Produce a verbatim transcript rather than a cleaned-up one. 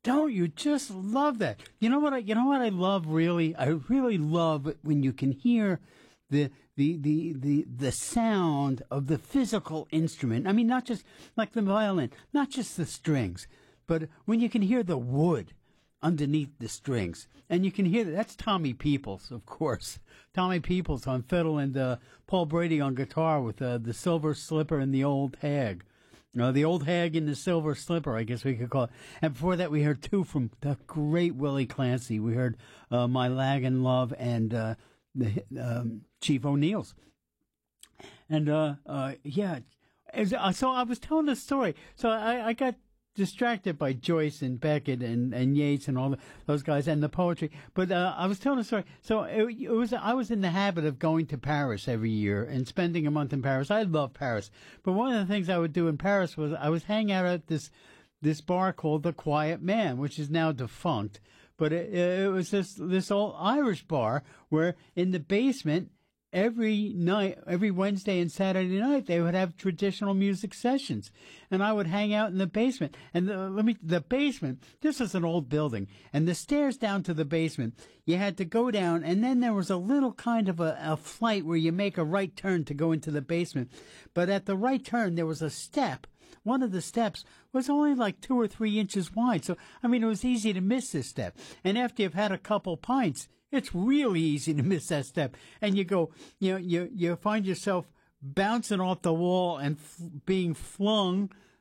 Don't you just love that? You know what I, you know what I love really? I really love it when you can hear the, the, the, the, the sound of the physical instrument. I mean, not just like the violin, not just the strings, but when you can hear the wood underneath the strings. And you can hear that. That's Tommy Peoples, of course. Tommy Peoples on fiddle and uh, Paul Brady on guitar with uh, the Silver Slipper and the Old Hag. Uh, the Old Hag and the Silver Slipper, I guess we could call it. And before that, we heard two from the great Willie Clancy. We heard uh, My Laggin' Love and uh, the um, Chief O'Neill's. And, uh, uh, yeah, as, uh, so I was telling the story. So I, I got distracted by Joyce and Beckett and, and Yeats and all the, those guys and the poetry. But uh, I was telling a story. So it, it was I was in the habit of going to Paris every year and spending a month in Paris. I love Paris. But one of the things I would do in Paris was I was hang out at this this bar called The Quiet Man, which is now defunct. But it, it was this this old Irish bar where in the basement, every night, every Wednesday and Saturday night, they would have traditional music sessions. And I would hang out in the basement. And the, let me, the basement, this is an old building. And the stairs down to the basement, you had to go down. And then there was a little kind of a, a flight where you make a right turn to go into the basement. But at the right turn, there was a step. One of the steps was only like two or three inches wide. So, I mean, it was easy to miss this step. And after you've had a couple pints, it's really easy to miss that step. And you go, you know, you, you find yourself bouncing off the wall and f- being flung